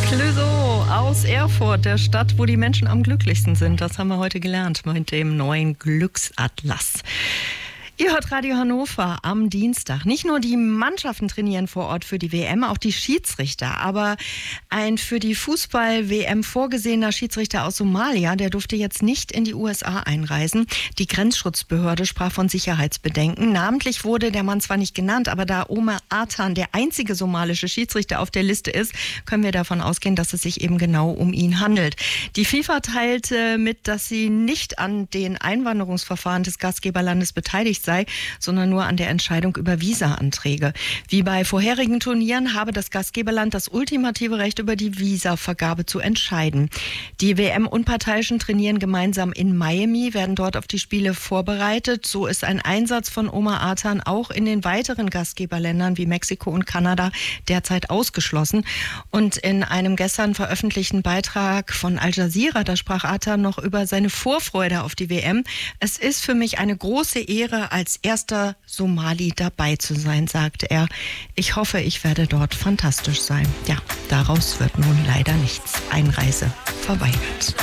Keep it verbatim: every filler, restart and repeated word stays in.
Clouseau aus Erfurt, der Stadt, wo die Menschen am glücklichsten sind. Das haben wir heute gelernt mit dem neuen Glücksatlas. Ihr hört Radio Hannover am Dienstag. Nicht nur die Mannschaften trainieren vor Ort für die W M, auch die Schiedsrichter. Aber ein für die Fußball-W M vorgesehener Schiedsrichter aus Somalia, der durfte jetzt nicht in die U S A einreisen. Die Grenzschutzbehörde sprach von Sicherheitsbedenken. Namentlich wurde der Mann zwar nicht genannt, aber da Omar Artan der einzige somalische Schiedsrichter auf der Liste ist, können wir davon ausgehen, dass es sich eben genau um ihn handelt. Die FIFA teilte mit, dass sie nicht an den Einwanderungsverfahren des Gastgeberlandes beteiligt sei, sondern nur an der Entscheidung über Visa-Anträge. Wie bei vorherigen Turnieren habe das Gastgeberland das ultimative Recht, über die Visavergabe zu entscheiden. Die W M-Unparteiischen trainieren gemeinsam in Miami, werden dort auf die Spiele vorbereitet. So ist ein Einsatz von Omar Artan auch in den weiteren Gastgeberländern wie Mexiko und Kanada derzeit ausgeschlossen. Und in einem gestern veröffentlichten Beitrag von Al Jazeera, da sprach Artan noch über seine Vorfreude auf die W M. Es ist für mich eine große Ehre, als erster Somali dabei zu sein, sagte er. Ich hoffe, ich werde dort fantastisch sein. Ja, daraus wird nun leider nichts. Einreise verweigert.